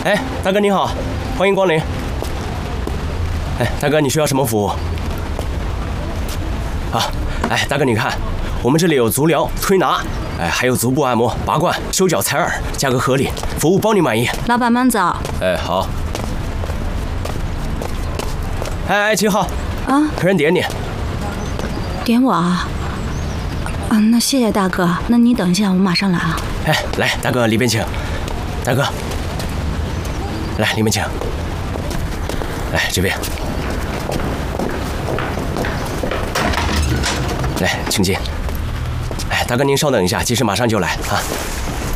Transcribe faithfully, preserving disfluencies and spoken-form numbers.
哎，大哥您好，欢迎光临。哎，大哥你需要什么服务？啊，哎，大哥你看，我们这里有足疗、推拿，哎，还有足部按摩、拔罐、修脚、采耳，价格合理，服务包你满意。 老板慢走。 哎，好。哎哎，七号。 啊， 客人点你。 点我啊？啊，那谢谢大哥，那你等一下，我马上来啊。 哎，来，大哥里边请。大哥，来里面请。来这边。来，请进。哎，大哥您稍等一下，技师马上就来啊。